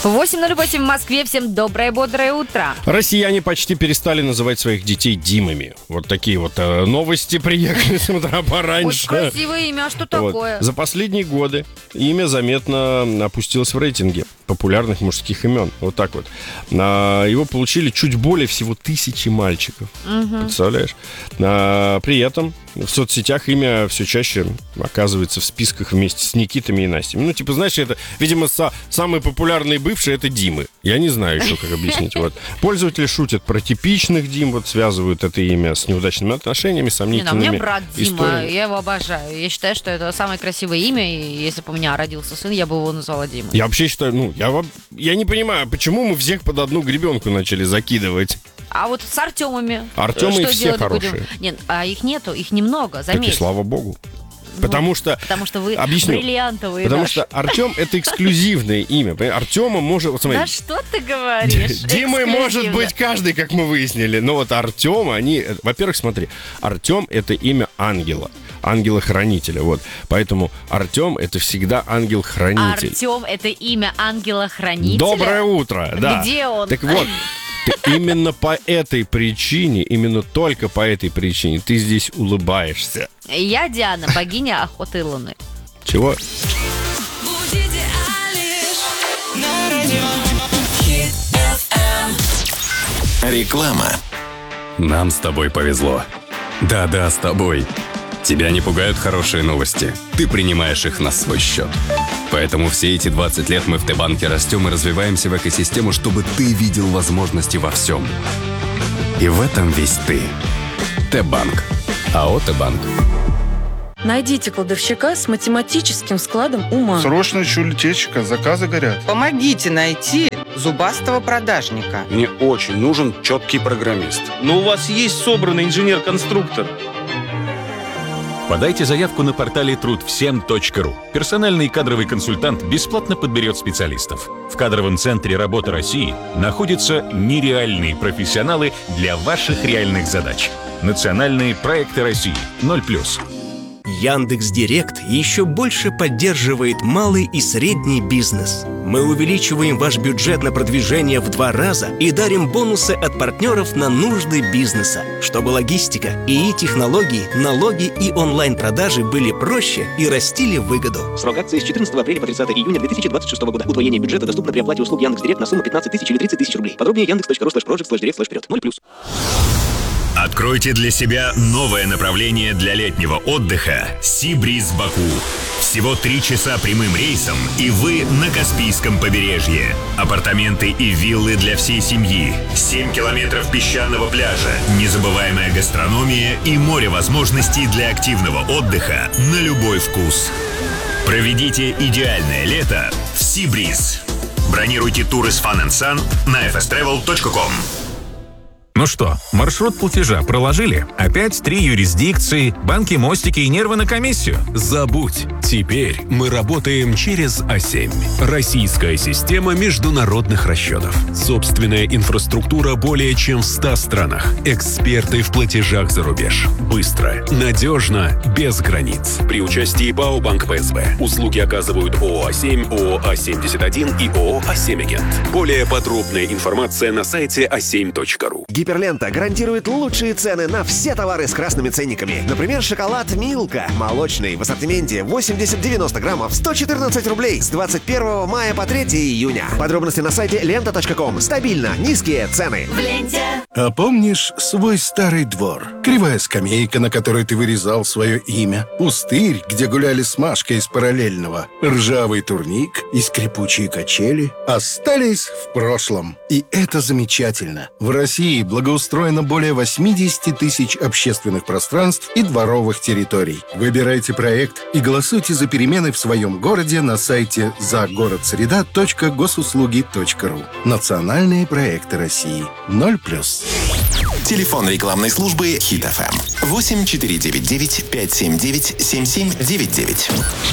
8:08 в Москве. Всем доброе, бодрое утро. Россияне почти перестали называть своих детей Димами. Вот такие вот новости приехали с утра пораньше. Очень красивое имя, а что такое? За последние годы имя заметно опустилось в рейтинге популярных мужских имен. Вот так вот. Его получили чуть более всего 1000 мальчиков. Представляешь? При этом в соцсетях имя все чаще оказывается в списках вместе с Никитами и Настями. Ну, типа, знаешь, это, видимо, самые популярные бывшие — это Димы. Я не знаю еще, как объяснить. Вот. Пользователи шутят про типичных Дим, вот связывают это имя с неудачными отношениями, сомнительными у меня брат Дима, историями. я его обожаю. Я считаю, что это самое красивое имя, и если бы у меня родился сын, я бы его назвала Димой. Я вообще считаю, я не понимаю, почему мы всех под одну гребенку начали закидывать. А вот с Артемами Артемы что все делать хорошие. будем? Нет, а их нету, их немного, Так заметь. и слава богу. Потому что вы объясню, бриллиантовые. потому что Артем — это эксклюзивное имя. Артема может... Вот смотри, Да что ты говоришь? Димой может Эксклюзивно. быть каждый, как мы выяснили. Но вот Артема, во-первых, смотри, Артем — это имя ангела. Ангела-хранителя, вот. Поэтому Артем — это всегда ангел-хранитель. Артем — это имя ангела-хранителя? Доброе утро, да. Где он? Так вот, именно по этой причине, именно только по этой причине ты здесь улыбаешься. Я Диана, богиня охоты и луны. Чего? Реклама. Нам с тобой повезло. Да-да, с тобой. Тебя не пугают хорошие новости. Ты принимаешь их на свой счет. Поэтому все эти 20 лет мы в Т-банке растем и развиваемся в экосистему, чтобы ты видел возможности во всем. И в этом весь ты. Т-банк. АО «Т-банк». Найдите кладовщика с математическим складом ума. Срочно ищу литейщика, заказы горят. Помогите найти зубастого продажника. Мне очень нужен четкий программист. Но у вас есть собранный инженер-конструктор. Подайте заявку на портале трудвсем.ру. Персональный кадровый консультант бесплатно подберет специалистов. В кадровом центре «Работа России» находятся нереальные профессионалы для ваших реальных задач. Национальные проекты России 0+. Яндекс.Директ еще больше поддерживает малый и средний бизнес. Мы увеличиваем ваш бюджет на продвижение в 2 раза и дарим бонусы от партнеров на нужды бизнеса, чтобы логистика, ИИ-технологии, налоги и онлайн-продажи были проще и растили выгоду. Срок акции с 14 апреля по 30 июня 2026 года. Удвоение бюджета доступно при оплате услуг Яндекс.Директ на сумму 15 тысяч или 30 тысяч рублей. Подробнее yandex.ru/project/direct/вперед. 0+. Откройте для себя новое направление для летнего отдыха – Сибриз Баку. Всего 3 часа прямым рейсом, и вы на Каспийском побережье. Апартаменты и виллы для всей семьи, 7 километров песчаного пляжа, незабываемая гастрономия и море возможностей для активного отдыха на любой вкус. Проведите идеальное лето в Сибриз. Бронируйте туры с Fun & Sun на fstravel.com. Ну что, маршрут платежа проложили? Опять 3 юрисдикции, банки, мостики и нервы на комиссию? Забудь. Теперь мы работаем через А7. Российская система международных расчетов. Собственная инфраструктура более чем в 100 странах. Эксперты в платежах за рубеж. Быстро, надежно, без границ. При участии ПАО «Банк ПСБ». Услуги оказывают ООО «А7», ООО «А71» и ООО «А7-агент». Более подробная информация на сайте a7.ru. Гиперлента гарантирует лучшие цены на все товары с красными ценниками. Например, шоколад «Милка» молочный в ассортименте 80-90 граммов 114 рублей с 21 мая по 3 июня. Подробности на сайте lenta.com. Стабильно низкие цены. В ленте. А помнишь свой старый двор? Кривая скамейка, на которой ты вырезал свое имя. Пустырь, где гуляли с Машкой из параллельного. Ржавый турник и скрипучие качели остались в прошлом. И это замечательно. В России благоустроено более 80 тысяч общественных пространств и дворовых территорий. Выбирайте проект и голосуйте за перемены в своем городе на сайте загородсреда.госуслуги.ру. Национальные проекты России 0+. Телефон рекламной службы Хит ФМ 8499 579 7799.